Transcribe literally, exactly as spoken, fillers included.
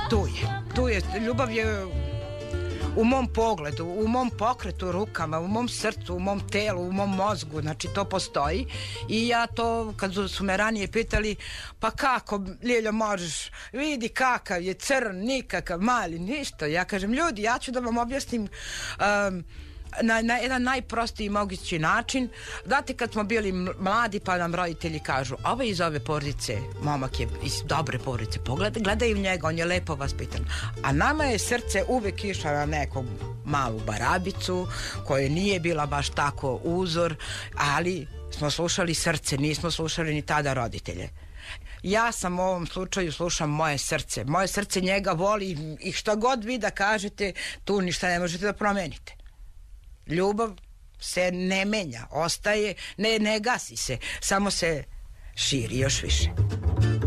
tu je, tu je, ljubav je u mom pogledu, u mom pokretu rukama, u mom srcu, u mom telu, u mom mozgu, znači to postoji i ja to, kad su me ranije pitali, pa kako, Ljiljo, možeš, vidi kakav je crn, nikakav, mali, ništa, ja kažem, ljudi, ja ću da vam objasnim um, na, na jedan najprostiji mogući način. Znate, kad smo bili mladi pa nam roditelji kažu, ovo je iz ove porodice, momak je iz dobre porodice, pogledaj, gledaj u njega, on je lepo vaspitan, a nama je srce uvek išlo na neku malu barabicu koja nije bila baš tako uzor, ali smo slušali srce, nismo slušali ni tada roditelje. Ja sam u ovom slučaju slušam moje srce, moje srce njega voli i što god vi da kažete, tu ništa ne možete da promenite. Ljubav se ne menja, ostaje, ne, ne gasi se, samo se širi još više.